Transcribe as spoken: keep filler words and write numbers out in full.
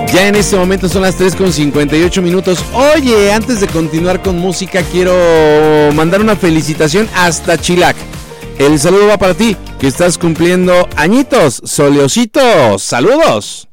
Ya en este momento son las tres con cincuenta y ocho minutos. Oye, antes de continuar con música, quiero mandar una felicitación hasta Chilac. El saludo va para ti, que estás cumpliendo añitos, Soleosito. ¡Saludos!